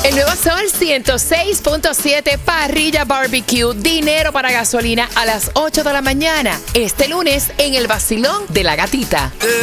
El nuevo Sol 106.7, parrilla barbecue, dinero para gasolina a las 8 de la mañana. Este lunes en el vacilón de La Gatita.